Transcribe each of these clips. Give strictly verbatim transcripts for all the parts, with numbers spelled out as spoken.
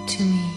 to me.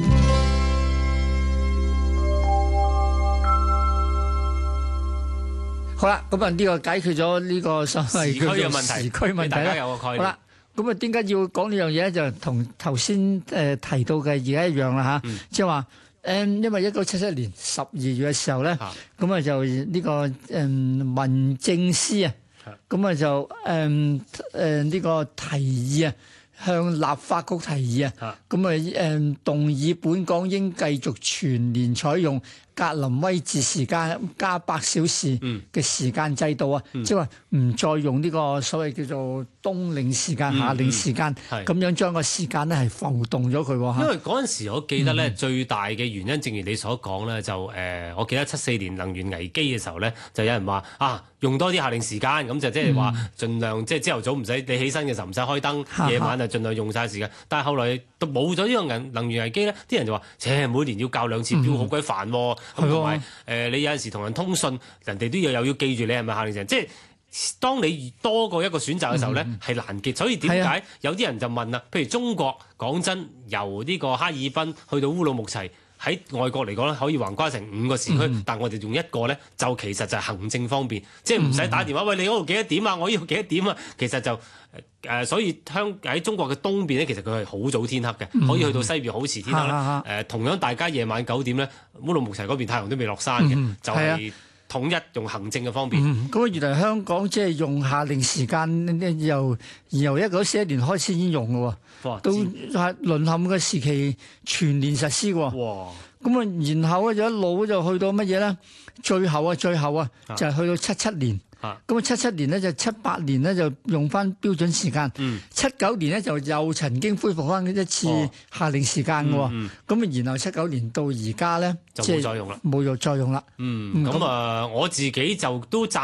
好啦，咁啊呢個解決咗呢個所謂時區嘅問題， 時區問題大家啦。 有個概念。 好啦，咁啊點解要講呢樣嘢咧？就同頭先誒提到嘅而家一樣啦嚇， 嗯即係話誒，因為一九七七年十二月嘅時候咧，咁啊就呢個誒民政司啊，咁啊就誒誒呢個提議啊。向立法局提議啊，咁啊誒動議本港應繼續全年採用格林威治時間加八小時嘅時間制度啊， 嗯、 即係話唔再用呢個所謂叫做冬令時間、 嗯、 夏令時間，咁、 嗯、 樣將個時間咧係浮動咗佢喎。 因為嗰陣時我記得咧、嗯、最大嘅原因，正如你所講咧，就誒、呃、我記得七四年能源危機嘅時候咧，就有人話啊用多啲夏令時間，咁就即係話盡量、嗯、即係朝頭早唔使你起身嘅時候唔使開燈，夜晚就盡量用晒時間。但係後來都冇咗呢個能能源危機咧，啲人就話：切每年要校兩次表，好鬼煩喎。咁同埋誒，你有陣時同人通訊，人哋都要又要記住你係咪夏令時間。即係當你多過一個選擇嘅時候咧，係、嗯、難記。所以點解有啲人就問啦？譬如中國講真，由呢個哈爾濱去到烏魯木齊。喺外國嚟講咧，可以橫跨成五個時區，嗯、但我哋用一個咧，就其實就係行政方便，即係唔使打電話，喂，你嗰度幾多點啊？我呢度幾多點啊？其實就誒、呃，所以香喺中國嘅東邊咧，其實佢係好早天黑嘅，嗯、可以去到西邊好遲天黑啦。誒、呃，同樣大家夜晚九點咧，烏魯木齊嗰邊太陽都未落山嘅，嗯、就係、是。統一用行政嘅方便， 咁啊、嗯、原來香港即係用夏令時間，由由一九四一年開始已經用嘅喎，到係淪陷嘅時期全年實施嘅喎。哇！咁啊，然後咧就一路就去到乜嘢咧？最後啊，最後啊，就係、是、去到七七年。咁啊，七七年咧就七八年咧就用翻標準時間，七九、嗯、年咧就又曾經恢復翻一次夏令時間嘅喎。咁啊、哦，嗯、然後七九年到而家咧， 就冇再用啦， 冇再用啦。 嗯，咁啊，我自己就都贊